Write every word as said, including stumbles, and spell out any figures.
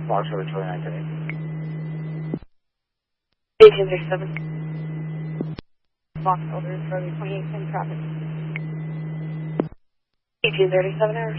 Fox over Charlie nine thirty. eighteen thirty-seven. Fox over Charlie twenty-eight in traffic. eighteen thirty-seven hours.